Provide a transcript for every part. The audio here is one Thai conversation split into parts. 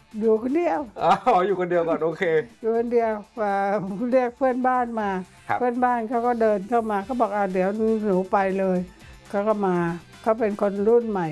อยู่คนเดียวอยู่คนเดียวก่อนโอเคอยู่คนเดียวเรียกเพื่อนบ้านมาเพื่อนบ้านเขาก็เดินเข้ามาเขาบอกเดี๋ยวหนูไปเลยเขาก็มาเขาเป็นคนรุ่นใหม่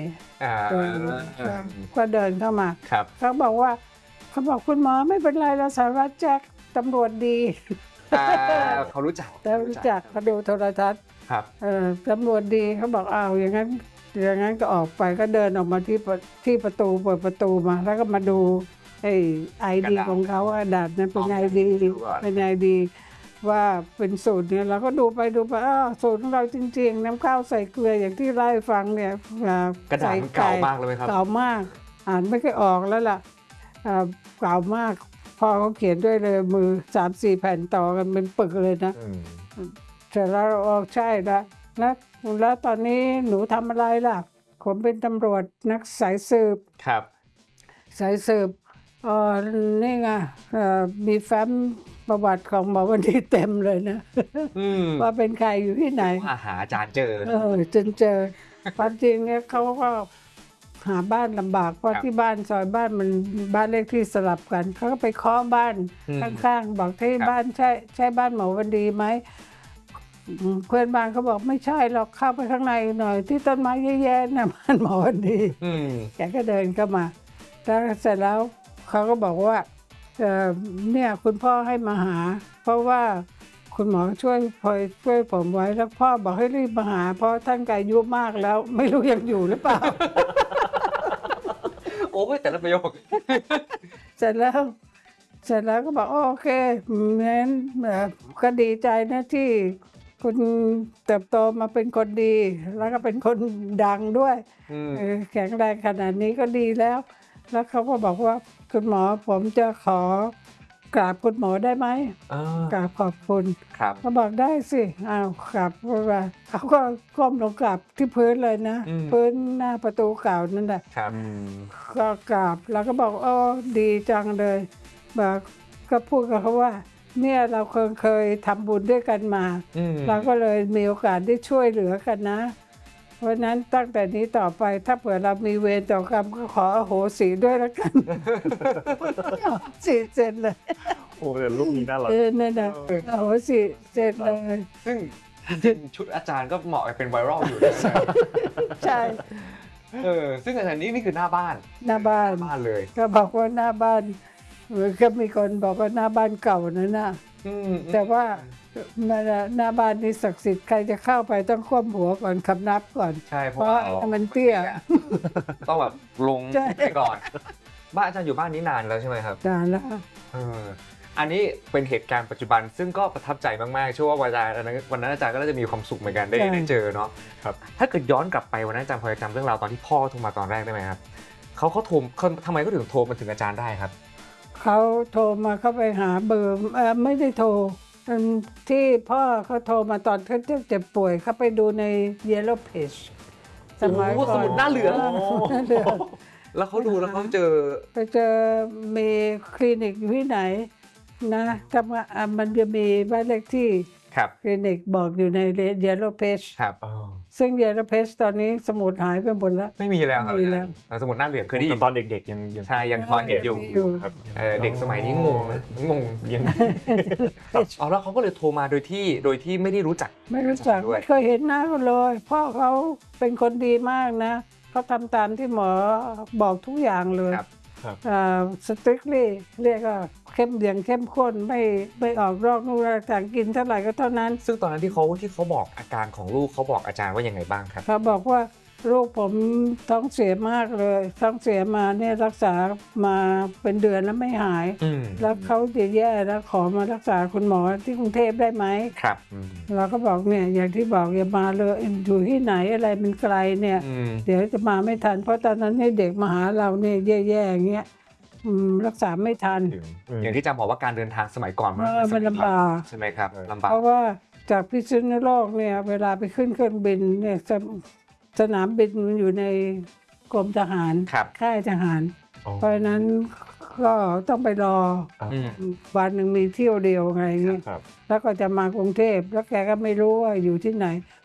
ก็เดินเข้ามาเขาบอกคุณหมอไม่เป็นไรแล้วสารวัตรแจ็คตำรวจดีเขารู้จักเขาดูโทรทัศน์ตำรวจดีเขาบอกอย่างนั้นก็ออกไปก็เดินออกมาที่ประตูเปิดประตูมาแล้วก็มาดูไอดีของเขาดาบนั้นเป็นไอดีว่าเป็นสูตรเนี่ยเราก็ดูไปสูตรของเราจริงๆน้ำข้าวใส่เกลืออย่างที่เล่าให้ฟังเนี่ยกระดาษมันเก่ามากเลยไหมครับเก่ามากอ่านไม่เคยออกแล้วล่ะเก่ามากพอเขาเขียนด้วยเลยมือ 3-4 แผ่นต่อกันเป็นปึกเลยนะเสร็จแล้วใช่แล้วตอนนี้หนูทำอะไรล่ะผมเป็นตำรวจนักสายสืบครับสายสืบนี่ไงมีแฟ้มประวัติของหมอวันดีเต็มเลยนะว่าเป็นใครอยู่ที่ไหนหาอาจารย์เจอจนเจอความจริงเนี่ยเขาก็หาบ้านลำบากเพราะที่บ้านซอยบ้านมันบ้านเลขที่สลับกันเขาก็ไปเคาะบ้านข้างๆบอกที่บ้านใช่บ้านหมอวันดีไหมเพื่อนบ้านเขาบอกไม่ใช่หรอกเข้าไปข้างในหน่อยที่ต้นไม้แย่ๆนะบ้านหมอวันดีแกก็เดินเข้ามาแล้วเสร็จแล้วเขาก็บอกว่าเนี่ยคุณพ่อให้มาหาเพราะว่าคุณหมอช่วยผมไว้แล้วพ่อบอกให้รีบมาหาเพราะท่านอายุมากแล้วไม่รู้ยังอยู่หรือเปล่าโอ้ยแต่ละประโยคเสร็จแล้วก็บอกโอเคงั้นก็ดีใจนะที่คุณเติบโตมาเป็นคนดีแล้วก็เป็นคนดังด้วยแข็งแรงขนาดนี้ก็ดีแล้วเขาก็บอกว่าคุณหมอผมจะขอกราบคุณหมอได้ไหมกราบขอบคุณเขาบอกได้สิกราบว่าเขาก็ก้มลงกราบที่พื้นเลยนะพื้นหน้าประตูเก่านั่นแหละก็กราบแล้วก็บอกดีจังเลยก็พูดกับเขาว่าเนี่ยเราเคยทำบุญด้วยกันมาเราก็เลยมีโอกาสได้ช่วยเหลือกันนะเพราะนั้นตั้งแต่นี้ต่อไปถ้าเผื่อเรามีเวรต่อกรรมก็ขออโหสิด้วยแล้วกันสิเสร็จเลยโอ้เดี๋ยวลูกนี้น่ารักนั่นนะอโหสิเสร็จเลยซึ่งชุดอาจารย์ก็เหมาะเป็นไวรัลอยู่ใช่ซึ่งอาจารย์นี่คือหน้าบ้านเลยก็บอกว่าหน้าบ้านก็มีคนบอกว่าหน้าบ้านเก่านั่นนะแต่ว่าหน้าบ้านนี้ศักดิ์สิทธิ์ใครจะเข้าไปต้องคว่ำหัวก่อนคำนับก่อนใช่เพราะมันเตี้ยต้องแบบลงไปก่อนบ้านอาจารย์อยู่บ้านนี้นานแล้วใช่ไหมครับนานแล้วอันนี้เป็นเหตุการณ์ปัจจุบันซึ่งก็ประทับใจมากๆเชื่อว่าวันนั้นอาจารย์ก็น่าจะมีความสุขเหมือนกันได้เจอเนาะครับถ้าเกิดย้อนกลับไปวันนั้นอาจารย์พอจะจำเรื่องราวตอนที่พ่อโทรมาตอนแรกได้ไหมครับเขาโทรทำไมก็ถึงโทรมาถึงอาจารย์ได้ครับเขาโทรมาเข้าไปหาเบอร์ไม่ได้โทรที่พ่อเขาโทรมาตอนเขาเจ็บป่วยเขาไปดูใน Yellow Page สมัยก่อนสมุดหน้าเหลืองแล้วเขาดูแล้วเขาไปเจอมีคลินิกอยู่ที่ไหนนะมันจะมีบ้านเลขที่คลินิกบอกอยู่ใน Yellow Page ซึ่ง Yellow Page ตอนนี้สมุดหายไปหมดแล้วไม่มีแล้วสมุดหน้าเหลืองเคยได้ยินตอนเด็กๆยังใช่ยังพอเห็นอยู่เด็กสมัยนี้งงยังแล้วเขาก็เลยโทรมาโดยที่ไม่ได้รู้จักไม่เคยเห็นหน้ากันเลยพ่อเขาเป็นคนดีมากนะเขาทำตามที่หมอบอกทุกอย่างเลยstrictly เรียกว่าเข้มข้นไม่ออกนอกลู่ต่างกินเท่าไหร่ก็เท่านั้นซึ่งตอนนั้นที่เขาบอกอาการของลูกเขาบอกอาจารย์ว่ายังไงบ้างครับเขาบอกว่าลูกผมท้องเสียมากเลยท้องเสียมาเนี่ยรักษามาเป็นเดือนแล้วไม่หายแล้วเขาจะแย่แล้วขอมารักษาคุณหมอที่กรุงเทพได้ไหมครับเราก็บอกเนี่ยอย่างที่บอกอย่ามาเลยอยู่ที่ไหนอะไรมันไกลเนี่ยเดี๋ยวจะมาไม่ทันเพราะตอนนั้นเด็กมาหาเราเนี่ยแย่ๆอย่างเงี้ยรักษาไม่ทันอย่างที่จำบอกว่าการเดินทางสมัยก่อนมันลำบากใช่ไหมครับลำบากเพราะว่าจากพิษณุโลกเนี่ยเวลาไปขึ้นเครื่องบินเนี่ยสนามบินมันอยู่ในกรมทหารค่ายทหารเพราะฉะนั้นก็ต้องไปรอวันหนึ่งมีเที่ยวเดียวไงเงี้ยแล้วก็จะมากรุงเทพแล้วแกก็ไม่รู้ว่าอยู่ที่ไหน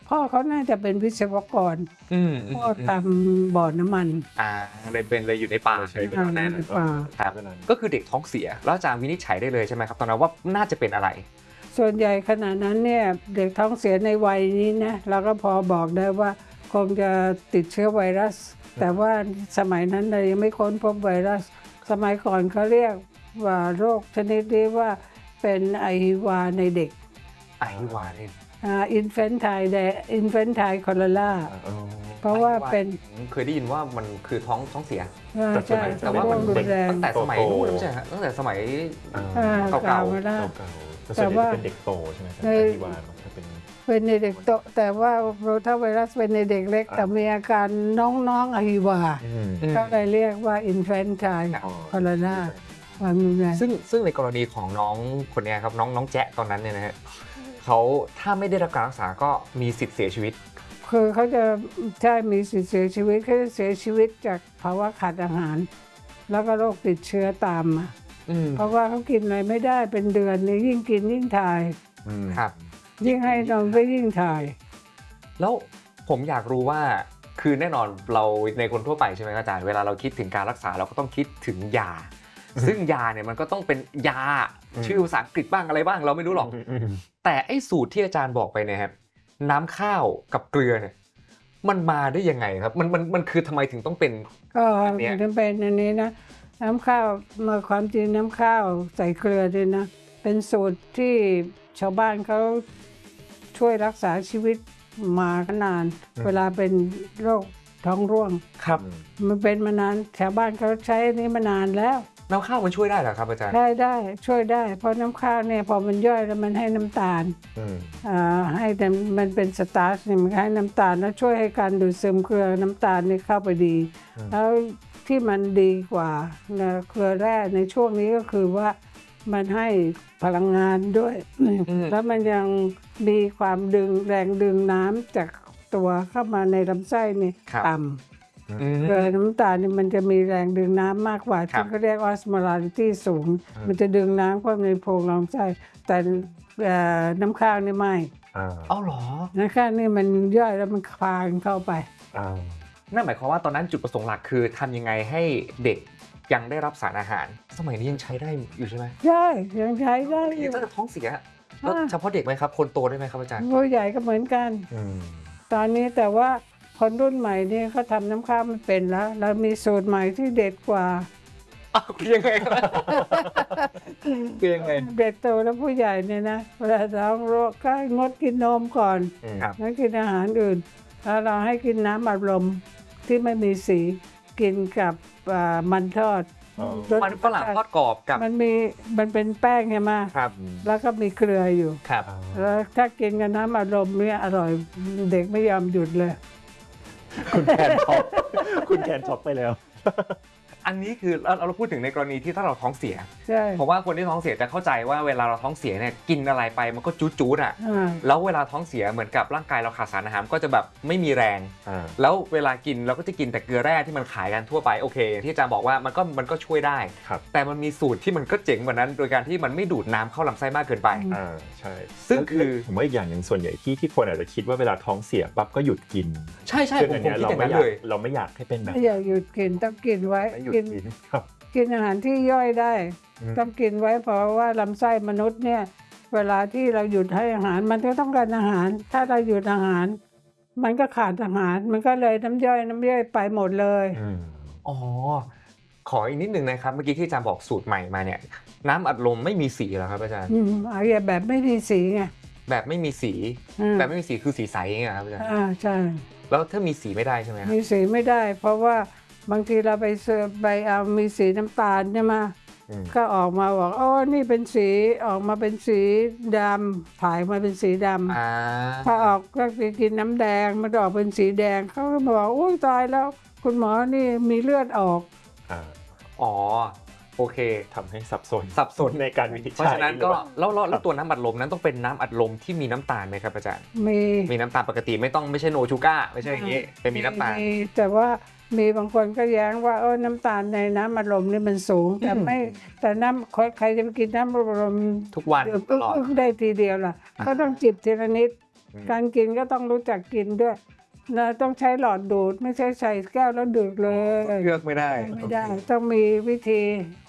พ่อเขาน่าจะเป็นวิศวกรอืมพ่อทำบ่อน้ำมันเลยอยู่ในป่าใช้เวอ่าลาในนานป่าครับก็คือเด็กท้องเสียแล้วอาจารย์วินิจฉัยได้เลยใช่ไหมครับตอนนั้นว่าน่าจะเป็นอะไรส่วนใหญ่ขณะนั้นเนี่ยเด็กท้องเสียในวัยนี้นะเราก็พอบอกได้ว่าคงจะติดเชื้อไวรัส แต่ว่าสมัยนั้นเรายังไม่ค้นพบไวรัส สมัยก่อนเขาเรียกว่าโรคชนิดนี้ว่าเป็นไอฮิวาในเด็กไอวาเนี่ยอินเฟนไทคอเลราเพราะว่าเป็นเคยได้ยินว่ามันคือท้องเสียใช่แต่ว่ามันรุนแรงตั้งแต่สมัยนู้นไม่ใช่ฮะตั้งแต่สมัย เก่าๆมาได้เก่าๆแต่ส่วนใหญ่จะเป็นเด็กโตใช่ไหมครับในที่ว่ามันจะเป็นเป็นในเด็กโตแต่ว่าโรตาไวรัสเป็นในเด็กเล็ก แต่มีอาการน้องๆไอฮิวาก็เลยเรียกว่าอินเฟนไทคอเลราความรุนแรงซึ่งในกรณีของน้องคนเนี้ยครับน้องแจ๊ะตอนนั้นเนี่ยนะฮะเขาถ้าไม่ได้รับการรักษาก็มีสิทธิ์เสียชีวิตคือเขาจะใช่มีสิทธิ์เสียชีวิตเขาจะเสียชีวิตจากภาวะขาดอาหาร แล้วก็โรคติดเชื้อตามมาเพราะว่าเขากินอะไรไม่ได้เป็นเดือนนี่ยิ่งกินยิ่งถ่ายครับยิ่งให้นมก็ยิ่งถ่ายแล้วผมอยากรู้ว่าคือแน่นอนเราในคนทั่วไปใช่ไหมอาจารย์เวลาเราคิดถึงการรักษาเราก็ต้องคิดถึงยา ซึ่งยาเนี่ยมันก็ต้องเป็นยาชื่อภาษาอังกฤษบ้างอะไรบ้างเราไม่รู้หรอก แต่ไอ้สูตรที่อาจารย์บอกไปเนี่ยครับน้ำข้าวกับเกลือเนี่ยมันมาได้ยังไงครับมันคือทำไมถึงต้องเป็นก็อันเนี้ยจะเป็นอันนี้นะน้ำข้าวมาความจริงน้ำข้าวใส่เกลือด้วยนะ เป็นสูตรที่ชาวบ้านเขาช่วยรักษาชีวิตมากันนาน เวลาเป็นโรคท้องร่วงครับมันเป็นมานานแถวบ้านเขาใช้อันนี้มานานแล้วน้ำข้าวมันช่วยได้เหรอครับอาจารย์ได้ช่วยได้ เพราะน้ำข้าวเนี่ยพอมันย่อยแล้วมันให้น้ำตาลให้มันเป็นสตาร์ชเนี่ยมันให้น้ำตาลแล้วช่วยให้การดูดซึมเกลือน้ำตาลนี่เข้าไปดี แล้วที่มันดีกว่าเกลือแร่ในช่วงนี้ก็คือว่ามันให้พลังงานด้วย แล้วมันยังมีความแรงดึงน้ำจากตัวเข้ามาในลำไส้นี่ต่ำเกลือน้ำตาลนี่มันจะมีแรงดึงน้ำมากกว่าที่เขาเรียกออสโมลาริตี้สูง มันจะดึงน้ำเข้าในโพรงลำไส้แต่น้ำข้าวนี่ไม่เอาเหรอน้ำข้าวนี่มันย่อยแล้วมันคลานเข้าไปนั่นหมายความว่าตอนนั้นจุดประสงค์หลักคือทำยังไงให้เด็กยังได้รับสารอาหาร สมัยนี้ยังใช้ได้อยู่ใช่ไหมใช่ยังใช้ได้อยู่ถ้าจะท้องเสียแล้วเฉพาะเด็กไหมครับคนโตได้ไหมครับอาจารย์ผู้ใหญ่ก็เหมือนกัน ตอนนี้แต่ว่าคนรุ่นใหม่นี่เขาทำน้ำข้าวไม่เป็นแล้วเรามีสูตรใหม่ที่เด็ดกว่าคือยังไงครับคือยังไงเด็กโตแล้วผู้ใหญ่เนี่ยนะเวลาท้องโรคก็งดกินนมก่อนครับแล้วกินอาหารอื่น แล้วเราให้กินน้ำอัดลมที่ไม่มีสีกินกับมันทอดรสมันฝรั่งทอดกรอบกับมันเป็นแป้งใช่ไหมครับแล้วก็มีเกลืออยู่ครับแล้วถ้ากินกับน้ำอัดลมเนี่ยอร่อยเด็กไม่ยอมหยุดเลยคุณแคนช็อกคุณแคนช็อกไปแล้วอันนี้คือเราพูดถึงในกรณีที่ถ้าเราท้องเสียใช่ผมว่าคนที่ท้องเสียจะเข้าใจว่าเวลาเราท้องเสียเนี่ยกินอะไรไปมันก็จู๊ดๆอ่ะ แล้วเวลาท้องเสียเหมือนกับร่างกายเราขาดสารอาหารก็จะแบบไม่มีแรง แล้วเวลากินเราก็จะกินแต่เกลือแร่ที่มันขายกันทั่วไปโอเคที่อาจารย์บอกว่ามันก็ช่วยได้ครับแต่มันมีสูตรที่มันก็เจ๋งกว่านั้น โดยการที่มันไม่ดูดน้ำเข้าลำไส้มากเกินไปใช่ซึ่งคือผมว่าอีกอย่างหนึ่งส่วนใหญ่ที่คนอาจจะคิดว่าเวลาท้องเสียปั๊บก็หยุดกินใช่ๆซึ่งผมอันเนี้ยคิดเราอย่างไม่นั้นอยากเลยเราไม่อยากให้เป็นแบบไม่อยากหยุดกินต้องกินไว้ไม่หยุดกินกินครับกินอาหารที่ย่อยได้ ต้องกินไว้เพราะว่าลำไส้มนุษย์เนี่ยเวลาที่เราหยุดให้อาหารมันก็ต้องการอาหาร ถ้าเราหยุดอาหาร มันก็ขาดอาหารมันก็เลยน้ำย่อยไปหมดเลยอ๋อขออีกนิดนึงนะครับเมื่อกี้ที่อาจารย์บอกสูตรใหม่มาเนี่ยน้ำอัดลมไม่มีสีเหรอครับอาจารย์เอาอย่างแบบไม่มีสีไงแบบไม่มีสีอืมแบบไม่มีสีคือสีใสอย่างเงี้ยครับอาจารย์ใช่แล้วถ้ามีสีไม่ได้ใช่ไหมครับมีสีไม่ได้ เพราะว่าบางทีเราไปเอามีสีน้ำตาลใช่ไหมก็ออกมาบอกอ๋อนี่เป็นสีออกมาเป็นสีดำถ่ายมาเป็นสีดำ ถ้าออกก็ไปกินน้ำแดงมันออกเป็นสีแดงเขาก็บอกโอ้ยตายแล้วคุณหมอนี่มีเลือดออกอ๋อโอเคทำให้สับสนในการวินิจฉัยเพราะฉะนั้นก็หรือว่าแล้วตัวน้ำอัดลมนั้นต้องเป็นน้ำอัดลมที่มีน้ำตาลไหมครับอาจารย์มีน้ำตาลปกติไม่ใช่โนชูก้าไม่ใช่อย่างนี้เป็นมีน้ำตาลแต่ว่ามีบางคนก็แย้งว่าน้ำตาลในน้ำอัดลมนี่มันสูง แต่น้ำใครจะไปกินน้ำอัดลมทุกวันตลอดได้ทีเดียวล่ะก็ต้องจิบทีละนิดการกินก็ต้องรู้จักกินด้วยนะต้องใช้หลอดดูดไม่ใช่ใส่แก้วแล้วดูดเลยเลือกไม่ได้ไม่ได้ต้องมีวิธี